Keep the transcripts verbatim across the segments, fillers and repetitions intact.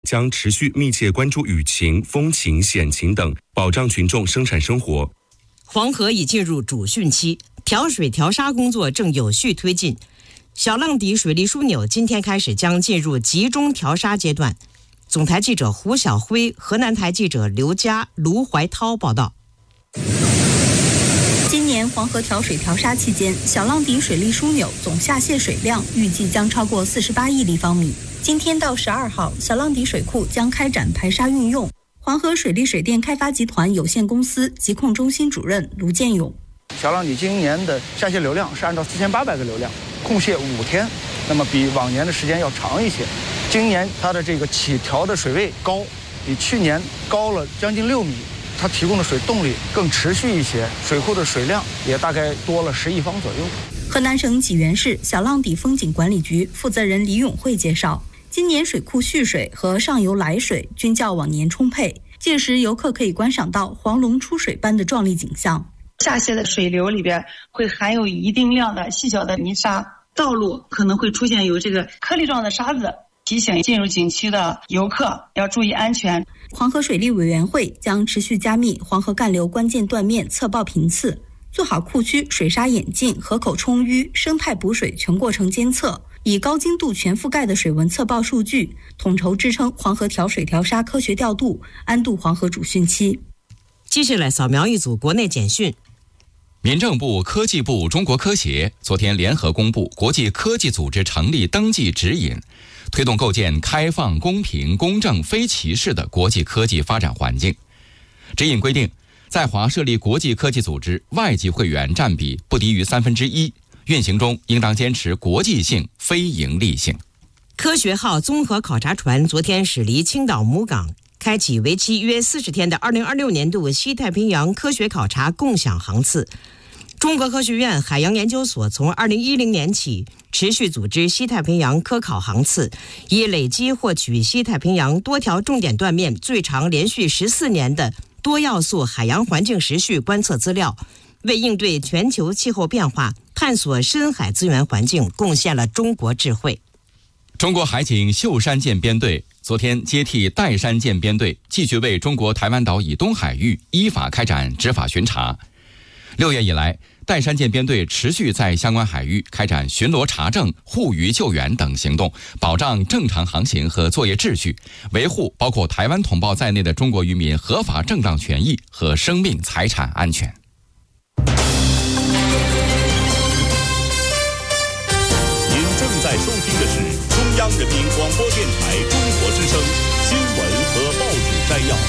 将持续密切关注雨情、风情、险情等，保障群众生产生活。 黄河已进入主汛期，调水调沙工作正有序推进。小浪底水利枢纽今天开始将进入集中调沙阶段。总台记者胡晓辉、河南台记者刘佳、卢怀涛报道。 今年黄河调水调沙期间，小浪底水利枢纽总下泄水量预计将超过四十八亿立方米。今天到十二号，小浪底水库将开展排沙运用。黄河水利水电开发集团有限公司疾控中心主任卢建勇： 小浪底今年的下泄流量是按照四千八百个流量，控泄五天，那么比往年的时间要长一些。今年它的这个起调的水位高，比去年高了将近六米，它提供的水动力更持续一些，水库的水量也大概多了十亿方左右。 河南省济源市小浪底风景管理局负责人李永慧介绍，今年水库蓄水和上游来水均较往年充沛，届时游客可以观赏到黄龙出水般的壮丽景象。 下泄的水流里边会含有一定量的细小的泥沙，道路可能会出现有这个颗粒状的沙子，提醒进入景区的游客要注意安全。 黄河水利委员会将持续加密黄河干流关键断面测报频次，做好库区水沙演进、河口充淤、生态补水全过程监测，以高精度全覆盖的水文测报数据，统筹支撑黄河调水调沙科学调度，安度黄河主汛期。 接下来扫描一组国内简讯。 民政部、科技部、中国科协昨天联合公布国际科技组织成立登记指引，推动构建开放、公平、公正、非歧视的国际科技发展环境。指引规定，在华设立国际科技组织，外籍会员占比不低于三分之一，运行中应当坚持国际性、非营利性。 科学号综合考察船昨天驶离青岛母港，开启为期约四十天的二零二六年度西太平洋科学考察共享航次。中国科学院海洋研究所从二零一零年起持续组织西太平洋科考航次，以累积获取西太平洋多条重点断面最长连续十四年的多要素海洋环境时序观测资料，为应对全球气候变化、探索深海资源环境贡献了中国智慧。 中国海警秀山舰编队昨天接替岱山舰编队，继续为中国台湾岛以东海域依法开展执法巡查。六月以来，岱山舰编队持续在相关海域开展巡逻查证、护渔救援等行动，保障正常航行和作业秩序，维护包括台湾同胞在内的中国渔民合法正当权益和生命财产安全。 您正在收听的是中央人民广播电台中国之声新闻和报纸摘要。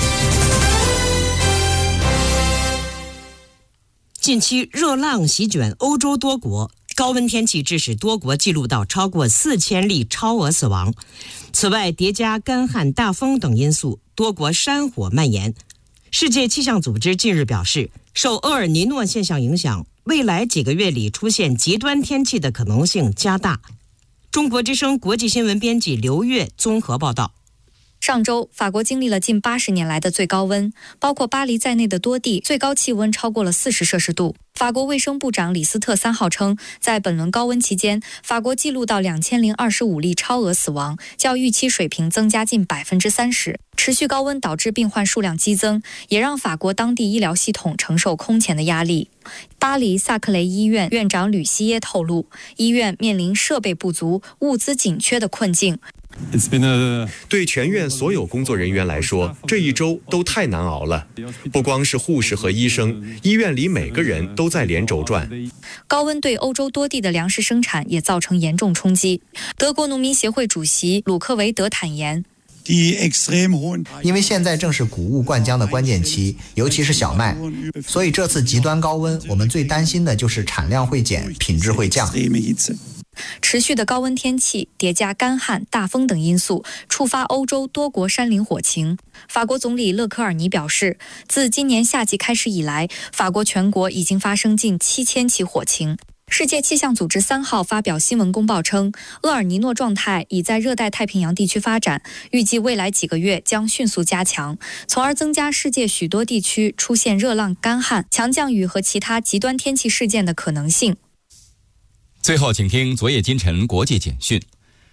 近期热浪席卷欧洲多国，高温天气致使多国记录到超过四千例超额死亡。此外，叠加干旱、大风等因素，多国山火蔓延。世界气象组织近日表示，受厄尔尼诺现象影响，未来几个月里出现极端天气的可能性加大。中国之声国际新闻编辑刘月综合报道。 上周，法国经历了近八十年来的最高温，包括巴黎在内的多地最高气温超过了四十摄氏度。法国卫生部长李斯特三号称，在本轮高温期间，法国记录到两千零二十五例超额死亡，较预期水平增加近百分之三十。持续高温导致病患数量激增，也让法国当地医疗系统承受空前的压力。巴黎萨克雷医院院长吕西耶透露，医院面临设备不足、物资紧缺的困境。 对全院所有工作人员来说，这一周都太难熬了。不光是护士和医生，医院里每个人都在连轴转。 高温对欧洲多地的粮食生产也造成严重冲击。德国农民协会主席鲁克维德坦言， 因为现在正是谷物灌浆的关键期，尤其是小麦，所以这次极端高温，我们最担心的就是产量会减，品质会降。 持续的高温天气叠加干旱、大风等因素，触发欧洲多国山林火情。法国总理勒科尔尼表示，自今年夏季开始以来，法国全国已经发生近七千起火情。世界气象组织三号发表新闻公报称，厄尔尼诺状态已在热带太平洋地区发展，预计未来几个月将迅速加强，从而增加世界许多地区出现热浪、干旱、强降雨和其他极端天气事件的可能性。 最后，请听昨夜今晨国际简讯。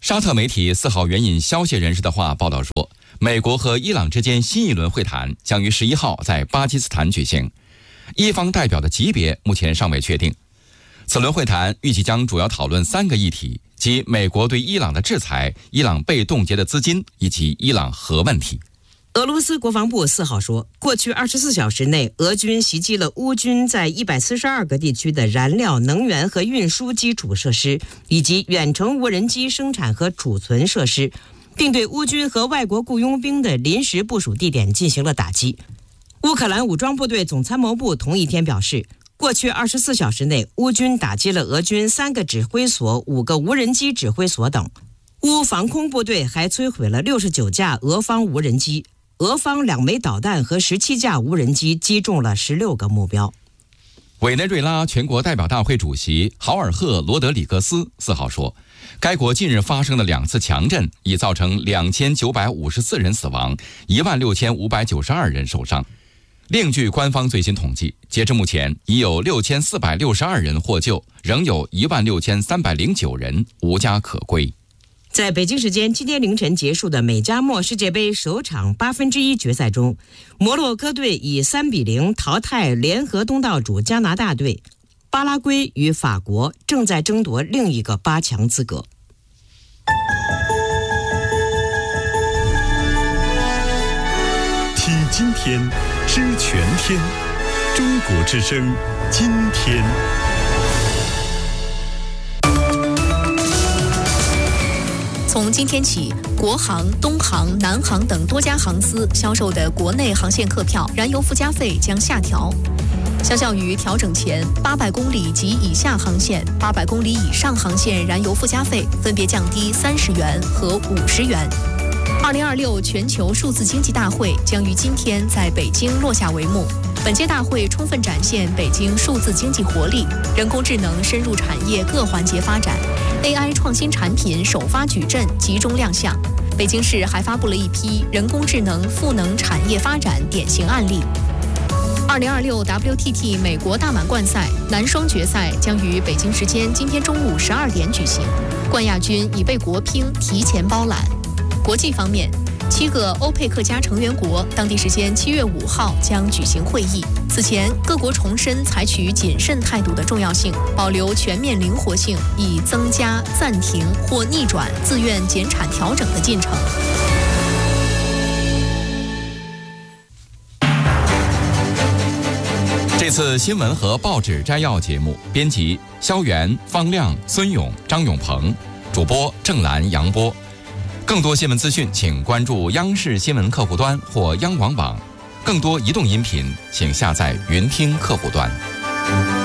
沙特媒体四号援引消息人士的话报道说，美国和伊朗之间新一轮会谈将于十一号在巴基斯坦举行，伊方代表的级别目前尚未确定。此轮会谈预计将主要讨论三个议题，即美国对伊朗的制裁、伊朗被冻结的资金以及伊朗核问题。 俄罗斯国防部四号说，过去二十四小时内，俄军袭击了乌军在一百四十二个地区的燃料、能源和运输基础设施，以及远程无人机生产和储存设施，并对乌军和外国雇佣兵的临时部署地点进行了打击。乌克兰武装部队总参谋部同一天表示，过去二十四小时内，乌军打击了俄军三个指挥所、五个无人机指挥所等。乌防空部队还摧毁了六十九架俄方无人机。俄方两枚导弹和十七架无人机击中了十六个目标。 委内瑞拉全国代表大会主席豪尔赫·罗德里格斯四号说，该国近日发生的两次强震已造成两千九百五十四人死亡，一万六千五百九十二人受伤。另据官方最新统计，截至目前已有六千四百六十二人获救，仍有一万六千三百零九人无家可归。 在北京时间今天凌晨结束的美加墨世界杯首场八分之一决赛中，摩洛哥队以三比零淘汰联合东道主加拿大队，巴拉圭与法国正在争夺另一个八强资格。 听今天，知全天，中国之声，今天。 从今天起，国航、东航、南航等多家航司销售的国内航线客票燃油附加费将下调。相较于调整前，八百公里及以下航线、八百公里以上航线燃油附加费分别降低三十元和五十元。二零二六全球数字经济大会将于今天在北京落下帷幕。本届大会充分展现北京数字经济活力，人工智能深入产业各环节发展 ，A I 创新产品首发矩阵集中亮相。北京市还发布了一批人工智能赋能产业发展典型案例。二零二六 W T T 美国大满贯赛男双决赛将于北京时间今天中午十二点举行，冠亚军已被国乒提前包揽。国际方面，七个欧佩克加成员国当地时间七月五号将举行会议。此前，各国重申采取谨慎态度的重要性，保留全面灵活性，以增加、暂停或逆转自愿减产调整的进程。 这次新闻和报纸摘要节目，编辑肖元、方亮、孙勇、张永鹏，主播郑兰、杨波。更多新闻资讯，请关注央视新闻客户端或央广网。更多移动音频，请下载云听客户端。